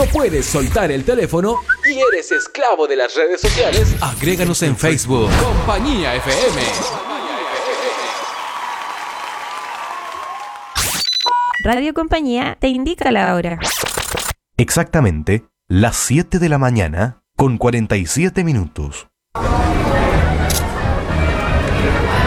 ¿No puedes soltar el teléfono y eres esclavo de las redes sociales? Agréganos en Facebook. Compañía FM. Radio Compañía te indica la hora. Exactamente las 7 de la mañana con 47 minutos.